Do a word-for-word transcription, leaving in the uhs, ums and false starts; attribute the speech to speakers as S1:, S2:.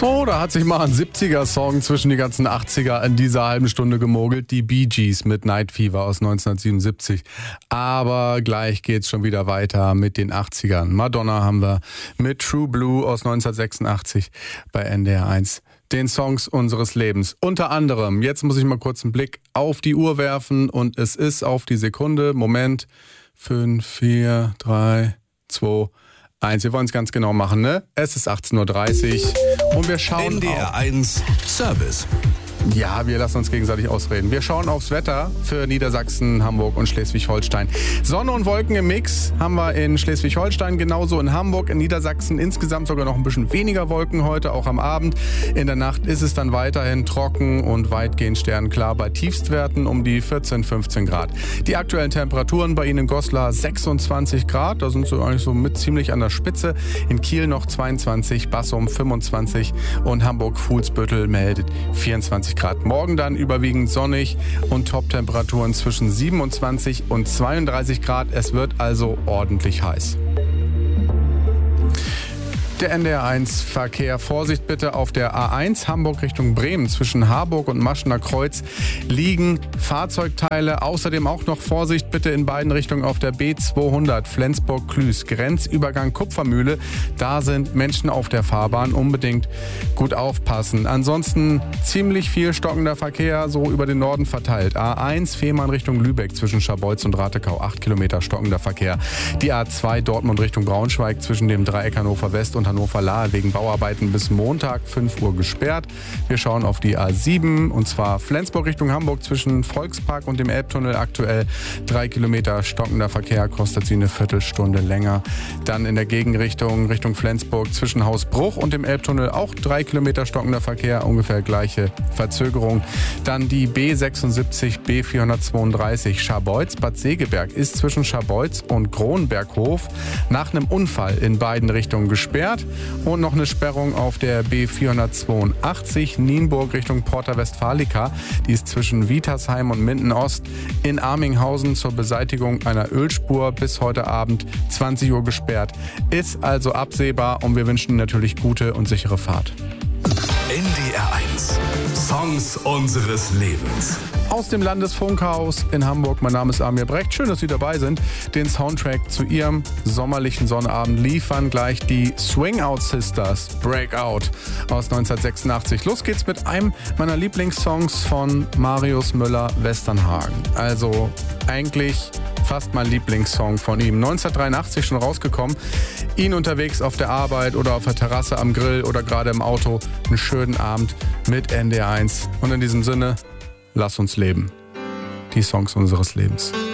S1: Oh, da hat sich mal ein siebziger-Song zwischen die ganzen achtziger in dieser halben Stunde gemogelt. Die Bee Gees mit Night Fever aus neunzehnhundertsiebenundsiebzig. Aber gleich geht's schon wieder weiter mit den achtzigern. Madonna haben wir mit True Blue aus neunzehnhundertsechsundachtzig bei N D R eins. Den Songs unseres Lebens. Unter anderem, jetzt muss ich mal kurz einen Blick auf die Uhr werfen und es ist auf die Sekunde. Moment. fünf, vier, drei, zwei, eins. Wir wollen es ganz genau machen, ne? Es ist achtzehn Uhr dreißig und wir schauen
S2: N D R eins Service.
S1: Ja, wir lassen uns gegenseitig ausreden. Wir schauen aufs Wetter für Niedersachsen, Hamburg und Schleswig-Holstein. Sonne und Wolken im Mix haben wir in Schleswig-Holstein, genauso in Hamburg, in Niedersachsen. Insgesamt sogar noch ein bisschen weniger Wolken heute, auch am Abend. In der Nacht ist es dann weiterhin trocken und weitgehend sternklar bei Tiefstwerten um die vierzehn, fünfzehn Grad. Die aktuellen Temperaturen bei Ihnen in Goslar sechsundzwanzig Grad, da sind Sie eigentlich so mit ziemlich an der Spitze. In Kiel noch zweiundzwanzig, Bassum fünfundzwanzig und Hamburg-Fuhlsbüttel meldet vierundzwanzig Grad. Morgen dann überwiegend sonnig und Top-Temperaturen zwischen siebenundzwanzig und zweiunddreißig Grad. Es wird also ordentlich heiß. Der N D R eins Verkehr. Vorsicht bitte auf der A eins Hamburg Richtung Bremen. Zwischen Harburg und Maschener Kreuz liegen Fahrzeugteile. Außerdem auch noch Vorsicht bitte in beiden Richtungen auf der B zweihundert Flensburg-Klüß. Grenzübergang Kupfermühle. Da sind Menschen auf der Fahrbahn. Unbedingt gut aufpassen. Ansonsten ziemlich viel stockender Verkehr so über den Norden verteilt. A eins Fehmarn Richtung Lübeck zwischen Scharbeutz und Ratekau. acht Kilometer stockender Verkehr. Die A zwei Dortmund Richtung Braunschweig zwischen dem Dreieck Hannover West und Hannover-Lahe wegen Bauarbeiten bis Montag fünf Uhr gesperrt. Wir schauen auf die A sieben und zwar Flensburg Richtung Hamburg zwischen Volkspark und dem Elbtunnel aktuell drei Kilometer stockender Verkehr, kostet sie eine Viertelstunde länger. Dann in der Gegenrichtung Richtung Flensburg zwischen Hausbruch und dem Elbtunnel auch drei Kilometer stockender Verkehr, ungefähr gleiche Verzögerung. Dann die B sechsundsiebzig B vierhundertzweiunddreißig Scharbeutz Bad Segeberg ist zwischen Scharbeutz und Kronberghof nach einem Unfall in beiden Richtungen gesperrt. Und noch eine Sperrung auf der B vierhundertzweiundachtzig Nienburg Richtung Porta Westfalica. Die ist zwischen Wietersheim und Minden-Ost in Arminghausen zur Beseitigung einer Ölspur bis heute Abend zwanzig Uhr gesperrt. Ist also absehbar und wir wünschen natürlich gute und sichere Fahrt.
S2: N D R eins Songs unseres Lebens.
S1: Aus dem Landesfunkhaus in Hamburg, mein Name ist Amir Brecht. Schön, dass Sie dabei sind. Den Soundtrack zu Ihrem sommerlichen Sonnabend liefern gleich die Swing Out Sisters, Breakout aus neunzehnhundertsechsundachtzig. Los geht's mit einem meiner Lieblingssongs von Marius Müller-Westernhagen. Also eigentlich fast mein Lieblingssong von ihm. neunzehnhundertdreiundachtzig schon rausgekommen. Ihn unterwegs auf der Arbeit oder auf der Terrasse am Grill oder gerade im Auto. Einen schönen Abend mit N D R eins. Und in diesem Sinne, lass uns leben. Die Songs unseres Lebens.